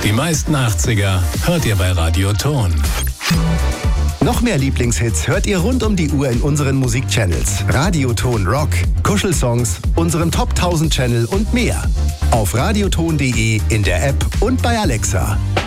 Die meisten 80er hört ihr bei Radio Ton. Noch mehr Lieblingshits hört ihr rund um die Uhr in unseren Musikchannels. Radio Ton Rock, Kuschelsongs, unserem Top 1000 Channel und mehr. Auf radioton.de, in der App und bei Alexa.